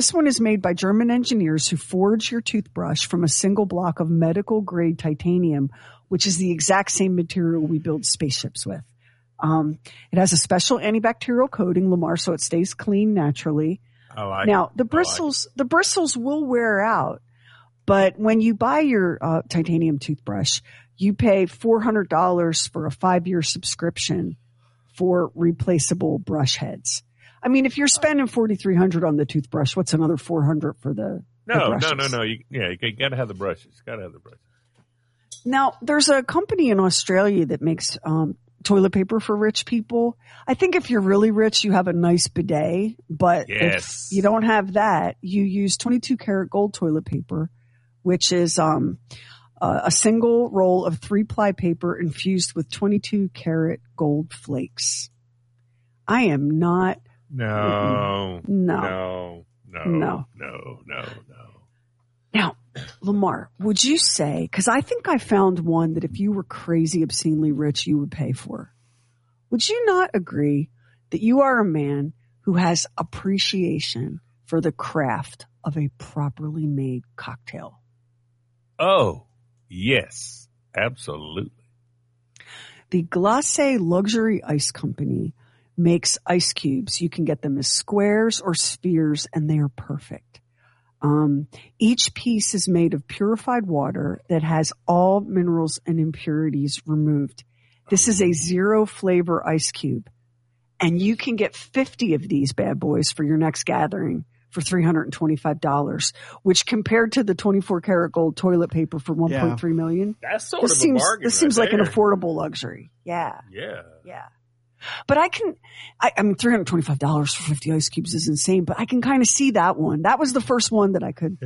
This one is made by German engineers who forge your toothbrush from a single block of medical-grade titanium, which is the exact same material we build spaceships with. It has a special antibacterial coating, Lamar, so it stays clean naturally. Now, the bristles will wear out, but when you buy your titanium toothbrush, you pay $400 for a 5-year subscription for replaceable brush heads. I mean, if you're spending $4,300 on the toothbrush, what's another $400 for the brushes? No. You got to have the brushes. Now, there's a company in Australia that makes toilet paper for rich people. I think if you're really rich, you have a nice bidet, but if you don't have that, you use 22 karat gold toilet paper, which is a single roll of 3-ply paper infused with 22 karat gold flakes. I am not. No. Now, Lamar, would you say, because I think I found one that if you were crazy, obscenely rich, you would pay for. Would you not agree that you are a man who has appreciation for the craft of a properly made cocktail? Oh, yes, absolutely. The Glacé Luxury Ice Company makes ice cubes. You can get them as squares or spheres, and they are perfect. Each piece is made of purified water that has all minerals and impurities removed. This is a 0 flavor ice cube, and you can get 50 of these bad boys for your next gathering for $325, which compared to the 24 karat gold toilet paper for $1.3 million. That's sort of a bargain. This seems like an affordable luxury. Yeah. But I mean, $325 for 50 ice cubes is insane, but I can kind of see that one. That was the first one that I could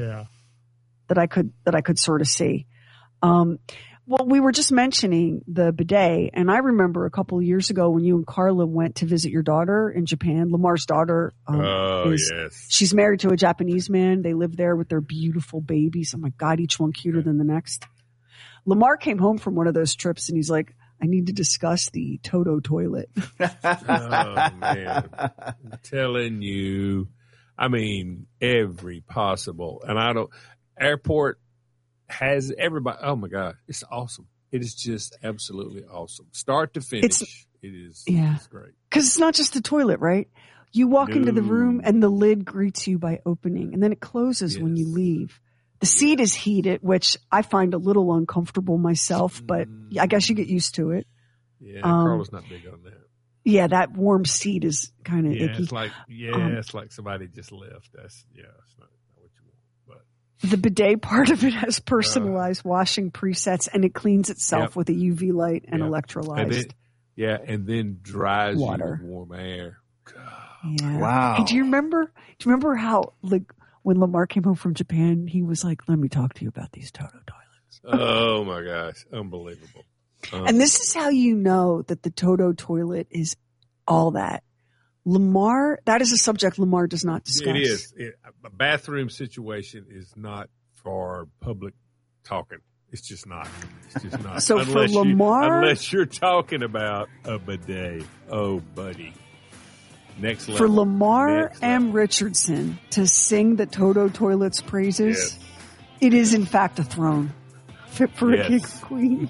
sort of see. Well, we were just mentioning the bidet, and I remember a couple of years ago when you and Carla went to visit your daughter in Japan. Lamar's daughter, she's married to a Japanese man. They live there with their beautiful babies. Oh my God, each one cuter than the next. Lamar came home from one of those trips, and he's like, I need to discuss the Toto toilet. Oh, man. I'm telling you. I mean, every possible. And airport has everybody. Oh, my God. It's awesome. It is just absolutely awesome. Start to finish. It's great. Because it's not just the toilet, right? You walk into the room and the lid greets you by opening, and then it closes when you leave. The seat is heated, which I find a little uncomfortable myself, but I guess you get used to it. Yeah, Carla's not big on that. Yeah, that warm seat is kind of icky. It's like somebody just left. It's not what you want. But the bidet part of it has personalized washing presets, and it cleans itself with a UV light and electrolyzed. And then dries water. You with warm air. God. Yeah. Wow. Hey, do you remember how when Lamar came home from Japan, he was like, let me talk to you about these Toto toilets. Oh, my gosh. Unbelievable. And this is how you know that the Toto toilet is all that. Lamar, that is a subject Lamar does not discuss. It is. A bathroom situation is not for public talking. It's just not. So for Lamar. Unless you're talking about a bidet. Oh, buddy. Next level. For Lamar M. Richardson to sing the Toto toilet's praises, it is in fact a throne fit for a king or queen.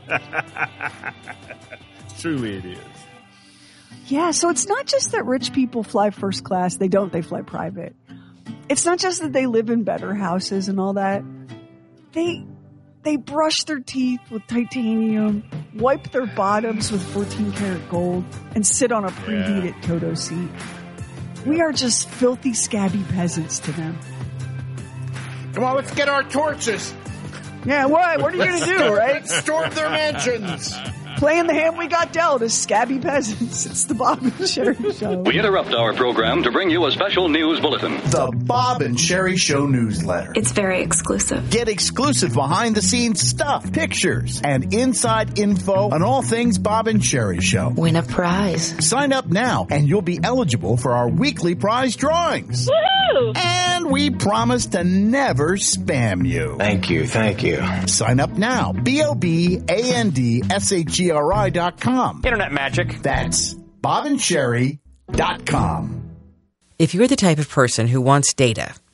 Truly it is. Yeah, so it's not just that rich people fly first class. They fly private. It's not just that they live in better houses and all that. They brush their teeth with titanium, wipe their bottoms with 14 karat gold, and sit on a preheated Toto seat. We are just filthy, scabby peasants to them. Come on, let's get our torches. Yeah, what? What are you going to do, right? Storm their mansions. Playing the hand we got dealt as scabby peasants. It's the Bob and Sherry Show. We interrupt our program to bring you a special news bulletin. The Bob and Sherry Show newsletter. It's very exclusive. Get exclusive behind-the-scenes stuff, pictures, and inside info on all things Bob and Sherry Show. Win a prize. Sign up now, and you'll be eligible for our weekly prize drawings. Woohoo! And we promise to never spam you. Thank you. Sign up now. BOBANDSHERI.com. Internet magic. That's BobandSherry.com. If you're the type of person who wants data